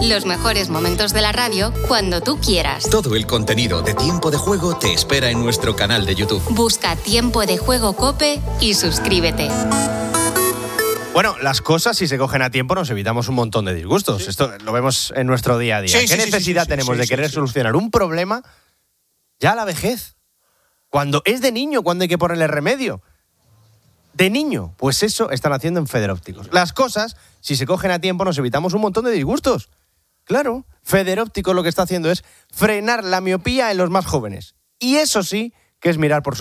Los mejores momentos de la radio cuando tú quieras. Todo el contenido de Tiempo de Juego te espera en nuestro canal de YouTube. Busca Tiempo de Juego COPE y suscríbete. Bueno, las cosas, si se cogen a tiempo, nos evitamos un montón de disgustos. Sí. Esto lo vemos en nuestro día a día. ¿Qué necesidad tenemos de querer solucionar un problema ya a la vejez? Cuando es de niño, cuando hay que ponerle remedio. De niño, pues eso están haciendo en Federópticos. Las cosas, si se cogen a tiempo, nos evitamos un montón de disgustos. Claro, Federópticos lo que está haciendo es frenar la miopía en los más jóvenes. Y eso sí que es mirar por su